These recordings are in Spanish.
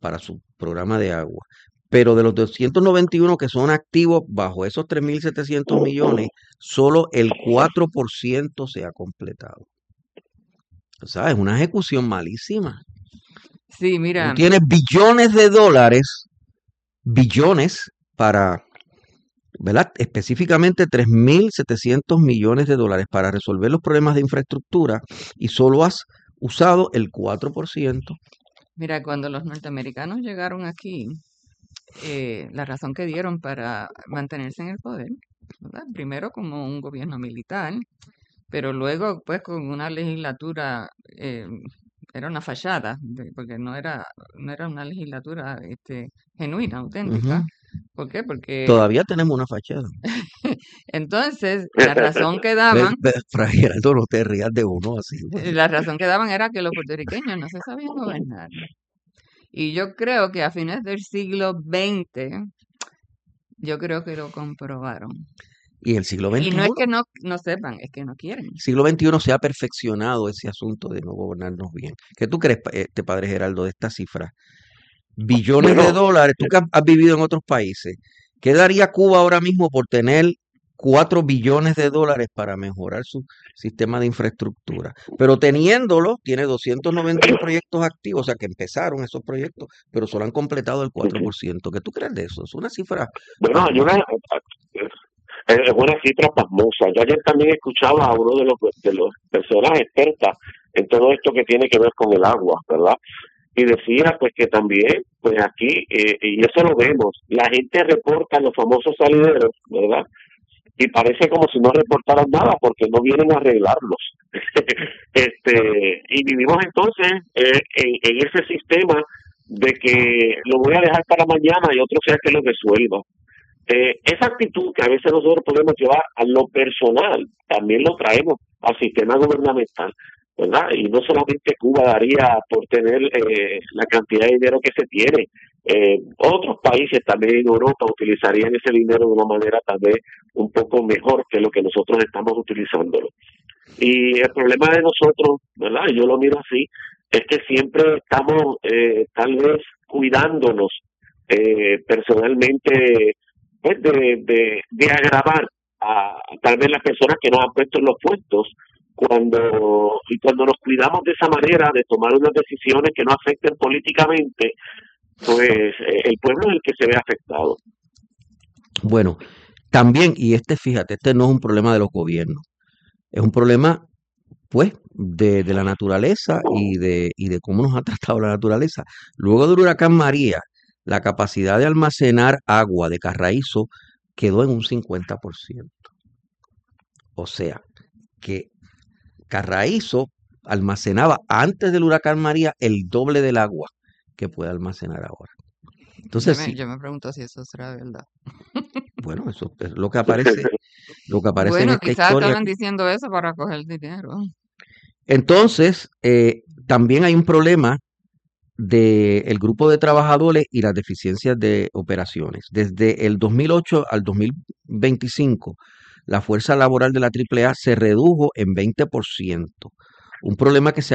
para su programa de agua. Pero de los 291 que son activos bajo esos 3.700 millones, solo el 4% se ha completado. O sea, es una ejecución malísima. Sí, Tú mira, tienes billones de dólares, billones para, ¿verdad? Específicamente 3.700 millones de dólares para resolver los problemas de infraestructura y solo has usado el 4%. mira, cuando los norteamericanos llegaron aquí, la razón que dieron para mantenerse en el poder, ¿verdad? Primero como un gobierno militar, pero luego pues con una legislatura, era una fachada, porque no era una legislatura genuina, auténtica. Ujú. ¿Por qué? Porque Todavía tenemos una fachada. entonces la razón que daban, Fray Geraldo, no te rías de uno así, pues. la razón que daban era que los puertorriqueños no se sabían gobernar. Y yo creo que a fines del siglo XX, yo creo que lo comprobaron. Y el siglo Y no es XXI, que no sepan, es que no quieren. siglo XXI se ha perfeccionado ese asunto de no gobernarnos bien. ¿Qué tú crees, padre Geraldo, de esta cifra? Billones de Bueno, dólares, tú que has vivido en otros países, ¿qué daría Cuba ahora mismo por tener 4 billones de dólares para mejorar su sistema de infraestructura? Pero teniéndolo, tiene 291 proyectos activos, o sea que empezaron esos proyectos, pero solo han completado el 4%. ¿Qué tú crees de eso? Es una cifra bueno, hay pasmosa. una cifra pasmosa. Yo ayer también escuchaba a uno de los personas expertas en todo esto que tiene que ver con el agua, ¿verdad? Y decía pues que también, pues aquí, y eso lo vemos, la gente reporta los famosos salideros, ¿verdad? Y parece como si no reportaran nada porque no vienen a arreglarlos. Y vivimos entonces en ese sistema de que lo voy a dejar para mañana y otro sea que lo resuelva. Esa actitud que a veces nosotros podemos llevar a lo personal, también lo traemos al sistema gubernamental, ¿verdad? Y no solamente Cuba daría por tener la cantidad de dinero que se tiene, otros países también en Europa utilizarían ese dinero de una manera tal vez un poco mejor que lo que nosotros estamos utilizándolo. Y el problema de nosotros, ¿verdad? Yo lo miro así, es que siempre estamos tal vez cuidándonos personalmente pues de agravar a tal vez las personas que nos han puesto en los puestos cuando nos cuidamos de esa manera de tomar unas decisiones que no afecten políticamente, pues el pueblo es el que se ve afectado. Bueno, también, y fíjate, este no es un problema de los gobiernos, es un problema, pues, de la naturaleza y de cómo nos ha tratado la naturaleza. Luego del huracán María, la capacidad de almacenar agua de Carraízo quedó en un 50%. O sea, que Carraízo almacenaba antes del huracán María el doble del agua que puede almacenar ahora. Entonces, sí, Yo me pregunto si eso será verdad. bueno, eso es lo que aparece en Bueno, esta quizás historia estaban aquí. diciendo eso para coger dinero. Entonces, también hay un problema del grupo de trabajadores y las deficiencias de operaciones. Desde el 2008 al 2025, la fuerza laboral de la AAA se redujo en 20%. Un problema que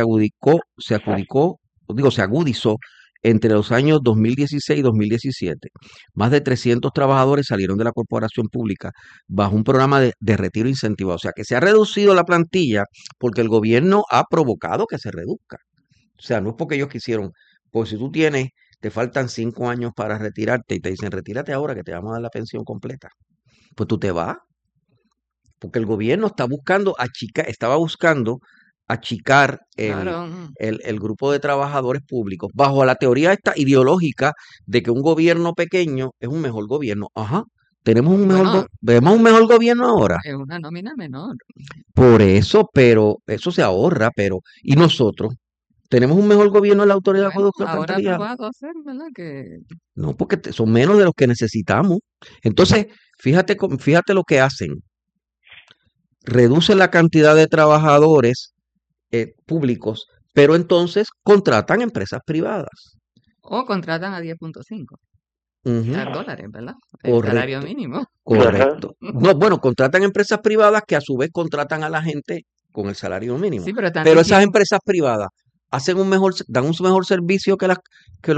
se agudizó entre los años 2016 y 2017. Más de 300 trabajadores salieron de la corporación pública bajo un programa de retiro incentivado. O sea, que se ha reducido la plantilla porque el gobierno ha provocado que se reduzca. O sea, no es porque ellos quisieron. Pues si te faltan 5 años para retirarte y te dicen, retírate ahora que te vamos a dar la pensión completa, pues tú te vas, porque el gobierno estaba buscando achicar el, Claro. el, el grupo de trabajadores públicos bajo la teoría esta ideológica de que un gobierno pequeño es un mejor gobierno. Ajá, Bueno, vemos un mejor gobierno ahora. es una nómina menor. Por eso, pero eso se ahorra, ¿y nosotros? ¿Tenemos un mejor gobierno en la Autoridad de Bueno, Acueducto y ahora ha Alcantarillado? probado ser, ¿verdad? Que No, porque son menos de los que necesitamos. Entonces, fíjate lo que hacen. Reducen la cantidad de trabajadores públicos, pero entonces contratan empresas privadas. o contratan a 10.5 Ujú, dólares, ¿verdad? El salario correcto, mínimo. Ajá. correcto. No, bueno, contratan empresas privadas que a su vez contratan a la gente con el salario mínimo. Sí, pero están Pero esas diciendo, empresas privadas dan un mejor servicio que los